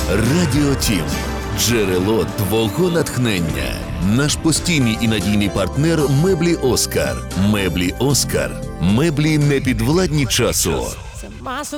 Радіо Тім. Джерело твого натхнення. Наш постійний і надійний партнер меблі Оскар. Меблі Оскар. Меблі непідвладні часу.